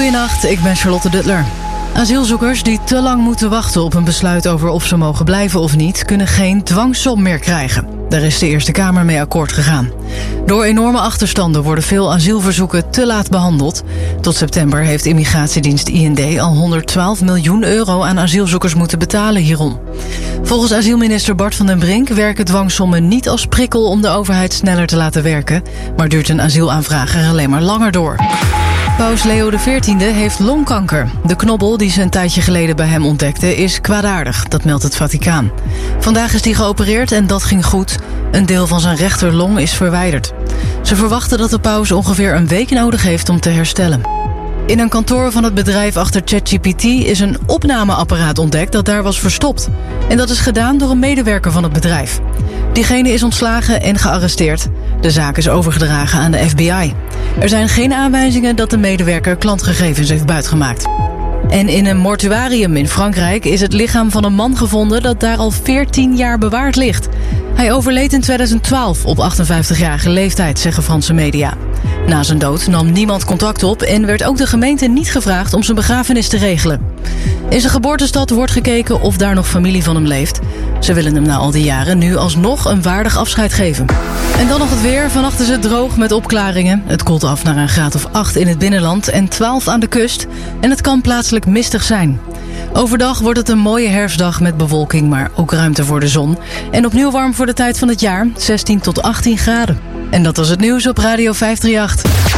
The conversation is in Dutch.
Goedenacht, ik ben Charlotte Duttler. Asielzoekers die te lang moeten wachten op een besluit over of ze mogen blijven of niet, kunnen geen dwangsom meer krijgen. Daar is de Eerste Kamer mee akkoord gegaan. Door enorme achterstanden worden veel asielverzoeken te laat behandeld. Tot september heeft immigratiedienst IND al 112 miljoen euro aan asielzoekers moeten betalen hierom. Volgens asielminister Bart van den Brink werken dwangsommen niet als prikkel om de overheid sneller te laten werken, maar duurt een asielaanvraag er alleen maar langer door. Paus Leo XIV heeft longkanker. De knobbel die ze een tijdje geleden bij hem ontdekte is kwaadaardig, dat meldt het Vaticaan. Vandaag is hij geopereerd en dat ging goed. Een deel van zijn rechterlong is verwijderd. Ze verwachten dat de paus ongeveer een week nodig heeft om te herstellen. In een kantoor van het bedrijf achter ChatGPT is een opnameapparaat ontdekt dat daar was verstopt. En dat is gedaan door een medewerker van het bedrijf. Diegene is ontslagen en gearresteerd. De zaak is overgedragen aan de FBI. Er zijn geen aanwijzingen dat de medewerker klantgegevens heeft buitgemaakt. En in een mortuarium in Frankrijk is het lichaam van een man gevonden dat daar al 14 jaar bewaard ligt. Hij overleed in 2012 op 58-jarige leeftijd, zeggen Franse media. Na zijn dood nam niemand contact op en werd ook de gemeente niet gevraagd om zijn begrafenis te regelen. In zijn geboortestad wordt gekeken of daar nog familie van hem leeft. Ze willen hem na al die jaren nu alsnog een waardig afscheid geven. En dan nog het weer. Vannacht is het droog met opklaringen. Het koelt af naar een graad of 8 in het binnenland en 12 aan de kust. En het kan plaatselijk mistig zijn. Overdag wordt het een mooie herfstdag met bewolking, maar ook ruimte voor de zon. En opnieuw warm voor de tijd van het jaar, 16 tot 18 graden. En dat was het nieuws op Radio 538.